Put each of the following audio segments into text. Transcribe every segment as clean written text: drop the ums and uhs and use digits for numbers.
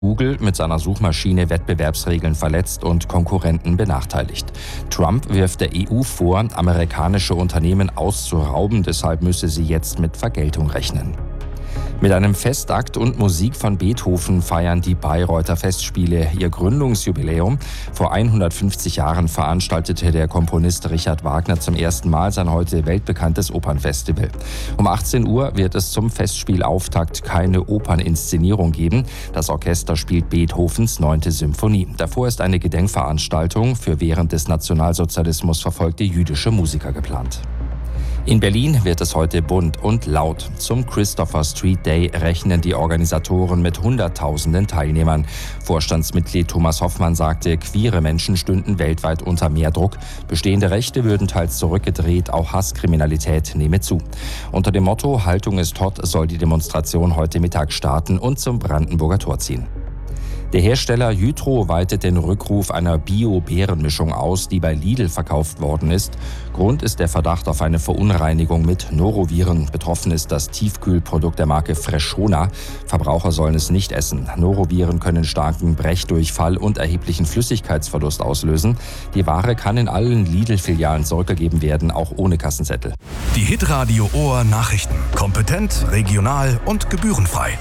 Google mit seiner Suchmaschine Wettbewerbsregeln verletzt und Konkurrenten benachteiligt. Trump wirft der EU vor, amerikanische Unternehmen auszurauben, deshalb müsse sie jetzt mit Vergeltung rechnen. Mit einem Festakt und Musik von Beethoven feiern die Bayreuther Festspiele ihr Gründungsjubiläum. Vor 150 Jahren veranstaltete der Komponist Richard Wagner zum ersten Mal sein heute weltbekanntes Opernfestival. Um 18 Uhr wird es zum Festspielauftakt keine Operninszenierung geben. Das Orchester spielt Beethovens 9. Symphonie. Davor ist eine Gedenkveranstaltung für während des Nationalsozialismus verfolgte jüdische Musiker geplant. In Berlin wird es heute bunt und laut. Zum Christopher Street Day rechnen die Organisatoren mit Hunderttausenden Teilnehmern. Vorstandsmitglied Thomas Hoffmann sagte, queere Menschen stünden weltweit unter mehr Druck. Bestehende Rechte würden teils zurückgedreht, auch Hasskriminalität nehme zu. Unter dem Motto Haltung ist hot soll die Demonstration heute Mittag starten und zum Brandenburger Tor ziehen. Der Hersteller Jytro weitet den Rückruf einer Bio-Beerenmischung aus, die bei Lidl verkauft worden ist. Grund ist der Verdacht auf eine Verunreinigung mit Noroviren. Betroffen ist das Tiefkühlprodukt der Marke Freshona. Verbraucher sollen es nicht essen. Noroviren können starken Brechdurchfall und erheblichen Flüssigkeitsverlust auslösen. Die Ware kann in allen Lidl-Filialen zurückgegeben werden, auch ohne Kassenzettel. Die Hitradio Ohr Nachrichten. Kompetent, regional und gebührenfrei.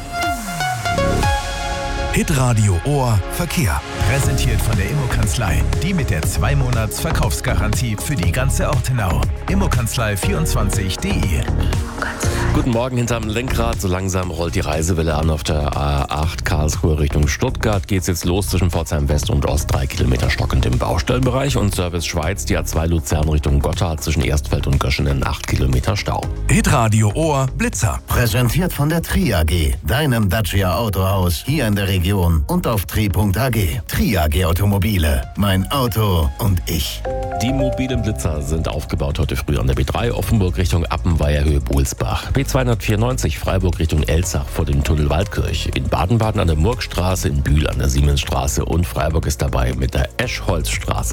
Hitradio Ohr Verkehr. Präsentiert von der Immokanzlei. Die mit der 2-Monats-Verkaufsgarantie für die ganze Ortenau. Immokanzlei24.de. Guten Morgen hinterm Lenkrad. So langsam rollt die Reisewelle an auf der A8 Karlsruhe Richtung Stuttgart. Geht's jetzt los zwischen Pforzheim West und Ost. 3 Kilometer stockend im Baustellenbereich. Und Service Schweiz, die A2 Luzern Richtung Gotthard zwischen Erstfeld und Göschenen 8 Kilometer Stau. Hitradio Ohr Blitzer. Präsentiert von der Tri-AG, deinem Dacia Autohaus hier in der Region und auf tri.ag. Tri-AG Automobile, mein Auto und ich. Die mobilen Blitzer sind aufgebaut heute früh an der B3 Offenburg Richtung Appenweier Höhe Bohlsbach. B294 Freiburg Richtung Elzach vor dem Tunnel Waldkirch. In Baden-Baden an der Murgstraße, in Bühl an der Siemensstraße und Freiburg ist dabei mit der Eschholzstraße.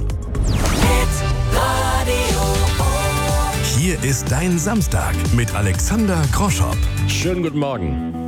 Hier ist dein Samstag mit Alexander Groschop. Schönen guten Morgen.